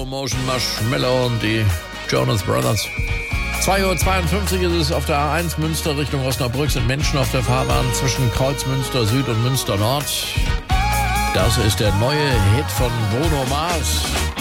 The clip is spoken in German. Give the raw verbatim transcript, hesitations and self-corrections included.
Slow Motion Marshmallow und die Jonas Brothers. zwei Uhr zweiundfünfzig ist es auf der A eins Münster Richtung Osnabrück, sind Menschen auf der Fahrbahn zwischen Kreuzmünster Süd und Münster Nord. Das ist der neue Hit von Bruno Mars.